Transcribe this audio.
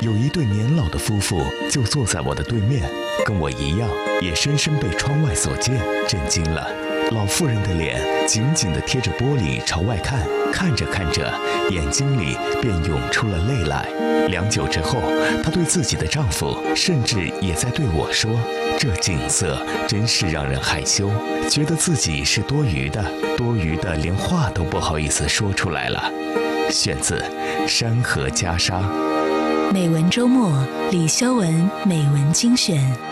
有一对年老的夫妇就坐在我的对面，跟我一样，也深深被窗外所见震惊了。老妇人的脸紧紧地贴着玻璃朝外看，看着看着，眼睛里便涌出了泪来。良久之后，她对自己的丈夫，甚至也在对我说：“这景色真是让人害羞，觉得自己是多余的，多余的连话都不好意思说出来了。”选自《山河袈裟》。 美文周末，李肖文美文精选。